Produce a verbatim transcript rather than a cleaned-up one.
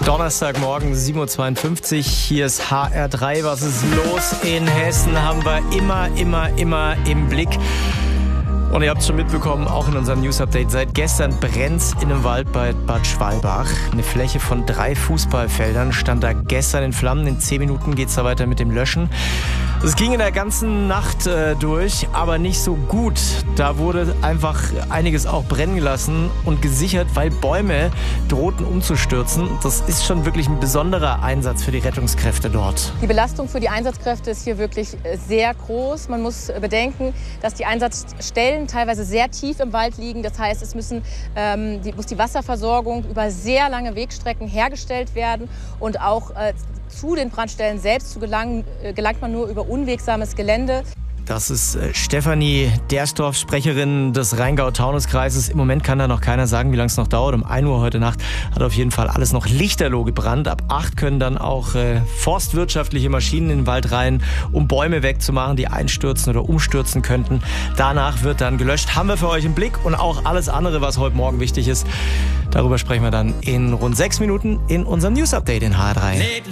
Donnerstagmorgen, sieben Uhr zweiundfünfzig. Hier ist H R drei. Was ist los in Hessen? Haben wir immer, immer, immer im Blick. Und ihr habt es schon mitbekommen, auch in unserem News-Update. Seit gestern brennt's in einem Wald bei Bad Schwalbach. Eine Fläche von drei Fußballfeldern stand da gestern in Flammen. In zehn Minuten geht's da weiter mit dem Löschen. Es ging in der ganzen Nacht äh, durch, aber nicht so gut. Da wurde einfach einiges auch brennen gelassen und gesichert, weil Bäume drohten umzustürzen. Das ist schon wirklich ein besonderer Einsatz für die Rettungskräfte dort. Die Belastung für die Einsatzkräfte ist hier wirklich sehr groß. Man muss bedenken, dass die Einsatzstellen teilweise sehr tief im Wald liegen. Das heißt, es müssen, ähm, die, muss die Wasserversorgung über sehr lange Wegstrecken hergestellt werden. Und auch äh, zu den Brandstellen selbst zu gelangen, äh, gelangt man nur über unwegsames Gelände. Das ist äh, Stefanie Dersdorf, Sprecherin des Rheingau-Taunus-Kreises. Im Moment kann da noch keiner sagen, wie lange es noch dauert. Um ein Uhr heute Nacht hat auf jeden Fall alles noch lichterloh gebrannt. Ab acht können dann auch äh, forstwirtschaftliche Maschinen in den Wald rein, um Bäume wegzumachen, die einstürzen oder umstürzen könnten. Danach wird dann gelöscht. Haben wir für euch im Blick und auch alles andere, was heute Morgen wichtig ist. Darüber sprechen wir dann in rund sechs Minuten in unserem News-Update in H R drei.